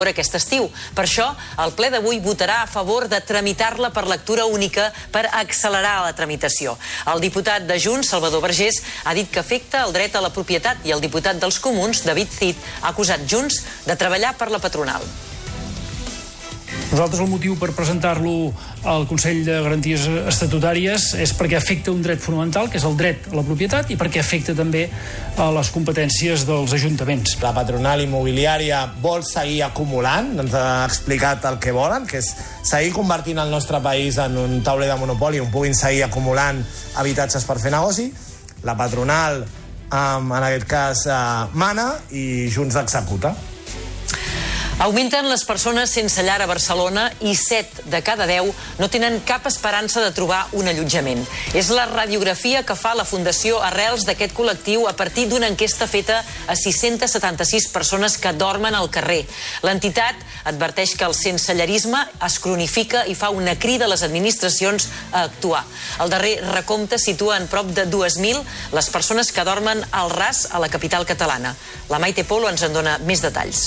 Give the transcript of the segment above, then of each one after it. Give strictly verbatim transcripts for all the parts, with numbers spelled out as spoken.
aquest estiu. Per això, el ple d'avui votarà a favor de tramitar-la per lectura única per accelerar la tramitació. El diputat de Junts, Salvador Vergés, ha dit que afecta el dret a la propietat i el diputat dels Comuns, David Cid, ha acusat Junts de treballar per la patronal. Nosaltres el motiu per presentar-lo al Consell de Garanties Estatutàries és perquè afecta un dret fonamental, que és el dret a la propietat, i perquè afecta també a les competències dels ajuntaments. La patronal immobiliària vol seguir acumulant, ens ha explicat el que volen, que és seguir convertint el nostre país en un tauler de monopoli on puguin seguir acumulant habitatges per fer negoci. La patronal, en aquest cas, mana i Junts executa. Augmenten les persones sense llar a Barcelona i set de cada deu no tenen cap esperança de trobar un allotjament. És la radiografia que fa la Fundació Arrels d'aquest col·lectiu a partir d'una enquesta feta a sis-centes setanta-sis persones que dormen al carrer. L'entitat adverteix que el sensellarisme es cronifica i fa una crida a les administracions a actuar. El darrer recompte situa en prop de dues mil les persones que dormen al ras a la capital catalana. La Maite Polo ens en dona més detalls.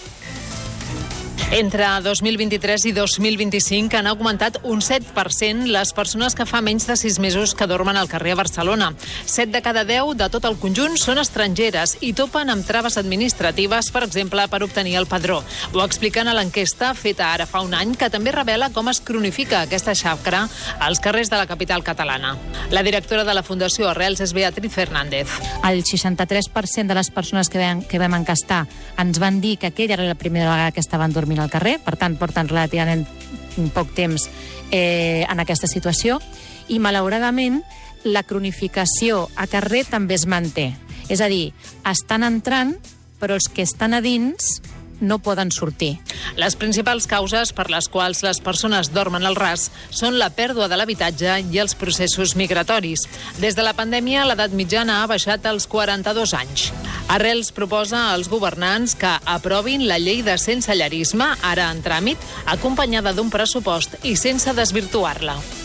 Entre dos mil vint-i-tres i dos mil vint-i-cinc han augmentat un set per cent les persones que fa menys de sis mesos que dormen al carrer a Barcelona. set de cada deu de tot el conjunt són estrangeres i topen amb traves administratives, per exemple, per obtenir el padró. Ho expliquen a l'enquesta feta ara fa un any, que també revela com es cronifica aquesta xacra als carrers de la capital catalana. La directora de la Fundació Arrels és Beatriz Fernández. El seixanta-tres per cent de les persones que vam, que vam encastar ens van dir que aquella era la primera vegada que estaven dormint al carrer, per tant, porten relativament poc temps eh, en aquesta situació, i malauradament la cronificació a carrer també es manté. És a dir, estan entrant, però els que estan a dins no poden sortir. Les principals causes per les quals les persones dormen al ras són la pèrdua de l'habitatge i els processos migratoris. Des de la pandèmia, l'edat mitjana ha baixat als quaranta-dos anys. Arrels proposa als governants que aprovin la llei de sensellarisme, ara en tràmit, acompanyada d'un pressupost i sense desvirtuar-la.